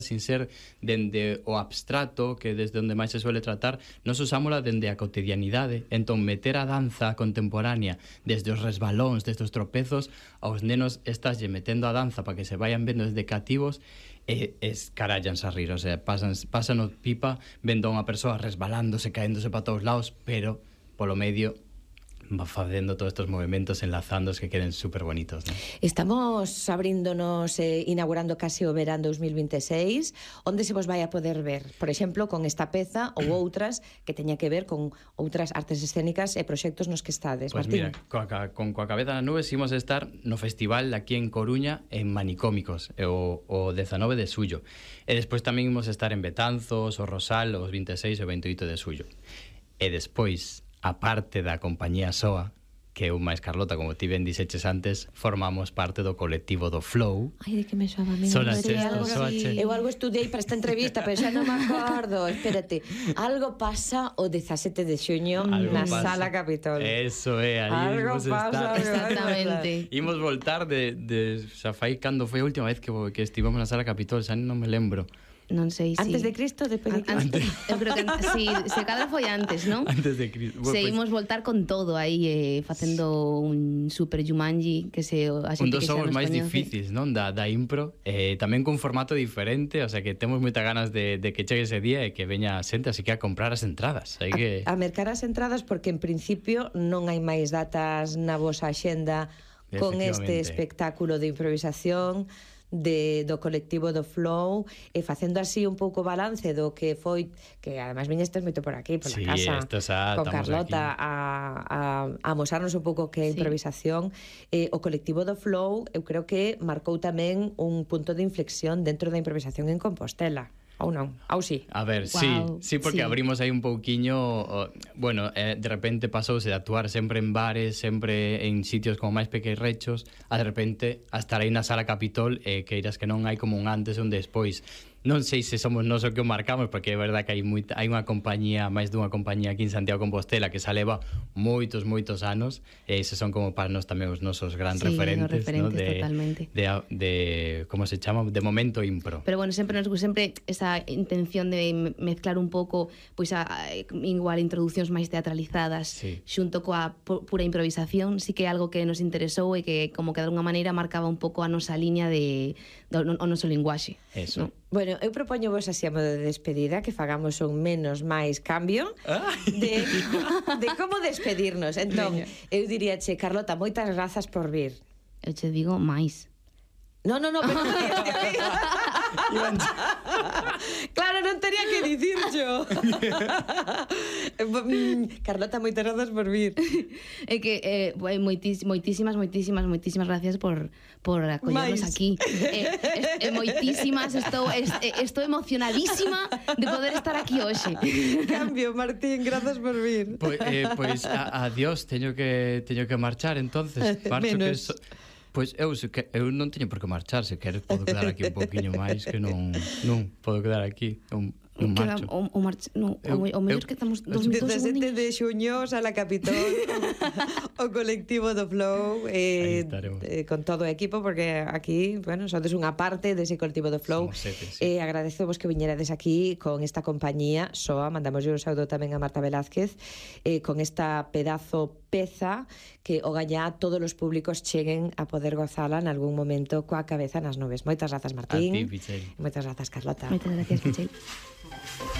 sin ser dende o abstrato, que desde onde máis se suele tratar, nos usámola dende a cotidianidade. Entón, meter a danza contemporánea desde os resbalóns, desde os tropezos, aos nenos estáslle metendo a danza para que se vayan vendo desde cativos, e escarallanse a rir, o sea, pasan o pipa vendo a unha persoa resbalándose, caéndose para todos lados, pero polo medio va facendo todos estos movimentos, enlazándose, que queden super bonitos, ¿no? Estamos abríndonos, inaugurando casi o verán 2026. Onde se vos vai a poder ver? Por exemplo, con esta peza ou outras que teña que ver con outras artes escénicas e proxectos nos que estades, Pues Martín. mira, con Coa Cabeza nas Nubes imos estar no festival aquí en Coruña en Manicómicos, o 19 de suyo. E despois tamén imos estar en Betanzos, o Rosal, os 26 e 28 de suyo. E despois, a parte da compañía SOA, que eu máis Carlota, como ti ben dixeches antes, formamos parte do colectivo do Flow. Ai, de que me soaba a mí. Eu algo estudiei para esta entrevista, pero xa non me acordo. Espérate, algo pasa o 17 de xuño na Sala Capitol. Eso é, aí algo imos pasa, estar. Exactamente. Imos voltar de xa fai cando foi a última vez que estivemos na Sala Capitol, xa non me lembro. Non sei se... Antes de Cristo, despois de Cristo? Eu creo que si, se cadra foi antes, non? Antes de Cristo. Seguimos voltar con todo aí, facendo un super Jumanji que se... Un dos xogos máis difíciles, non? Da impro, tamén con formato diferente, o sea que temos moitas ganas de que chegue ese día e que veña a xente, así que a comprar as entradas. Hai que... A mercar as entradas porque en principio non hai máis datas na vosa axenda con este espectáculo de improvisación do colectivo do Flow, e facendo así un pouco balance do que foi, que además viñestes moito por aquí, pola casa, con Carlota, a amosarnos un pouco que é improvisación. O colectivo do Flow, eu creo que marcou tamén un punto de inflexión dentro da improvisación en Compostela. Ou non? Ou sí? A ver, wow, sí, porque abrimos aí un pouquiño, bueno, de repente pasouse de actuar sempre en bares, sempre en sitios como máis pequerrechos, a de repente a estar aí na Sala Capitol, que irás que non hai como un antes e un despois. Non sei se somos nós o que o marcamos, porque é verdad que hai unha compañía, máis dunha compañía aquí en Santiago de Compostela que xa leva moitos anos, e eses son como para nós tamén os nosos grandes referentes, ¿no? Totalmente. De como se chama, de momento impro. Pero bueno, sempre esa intención de mezclar un pouco, pois igual introducións máis teatralizadas, xunto coa pura improvisación, sí que é algo que nos interesou e que como que de alguna maneira marcaba un pouco a nosa liña o noso linguaxe. Eso. ¿no? Bueno, eu propoño vos así a modo de despedida que fagamos un menos máis cambio de como despedirnos. Entón, eu diría, Carlota, moitas grazas por vir. Eu che digo máis. No, pero claro, non tería que dicir yo. Carlota, moitas grazas por vir. É que moitísimas gracias por acollernos aquí. Moitísimas, estou emocionadísima de poder estar aquí hoxe. Cambio, Martín, grazas por vir. Pois adiós, teño que marchar, entonces. Menos. Pois eu non teño por que marchar, se queres podo quedar aquí un poquinho máis, que non podo quedar aquí, non marcho. O mellor que estamos 2 minutos 17 de xuño, Sala Capitol, o colectivo do Flow, con todo o equipo, porque aquí, bueno, sodes unha parte dese colectivo do Flow. Agradecemos que viñerades aquí con esta compañía SOA, mandamos un saúdo tamén a Marta Velázquez, con esta pedazo peza que o gañá todos os públicos cheguen a poder gozala en algún momento coa cabeza nas nubes. Moitas grazas, Martín. A ti, Pichel. Moitas grazas, Carlota. Moitas gracias, Pichel.